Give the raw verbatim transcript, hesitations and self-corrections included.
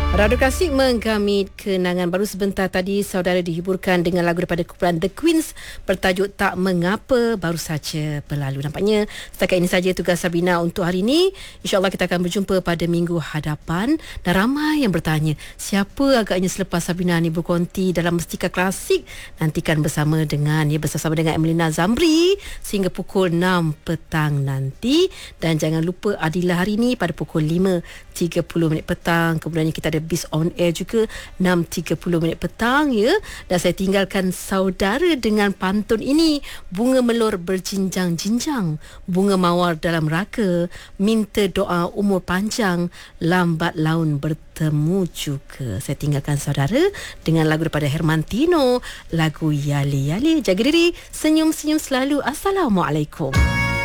Radio Klasik menggamit kenangan baru sebentar tadi. Saudara dihiburkan dengan lagu daripada kumpulan The Queens bertajuk Tak Mengapa baru saja berlalu. Nampaknya setakat ini saja tugas Sabina untuk hari ini. InsyaAllah kita akan berjumpa pada minggu hadapan. Dan ramai yang bertanya, siapa agaknya selepas Sabina ni berkonti dalam Mustika Klasik? Nantikan bersama dengan ya bersama dengan Emelina Zamri sehingga pukul enam petang nanti. Dan jangan lupa Adilah hari ini pada pukul lima tiga puluh minit petang. Kemudian kita ada Bis on Air juga enam tiga puluh minit petang ya. Dan saya tinggalkan saudara dengan pantun ini. Bunga melur berjinjang-jinjang, bunga mawar dalam raka, minta doa umur panjang, lambat laun bertemu juga. Saya tinggalkan saudara dengan lagu daripada Hermantino, lagu Yali Yali. Jaga diri, senyum-senyum selalu. Assalamualaikum.